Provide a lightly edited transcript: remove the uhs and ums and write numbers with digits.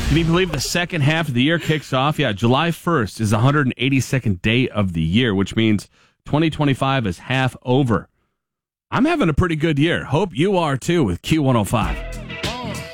Can you believe the second half of the year kicks off? Yeah, July 1st is the 182nd day of the year, which means 2025 is half over. I'm having a pretty good year. Hope you are too with Q105.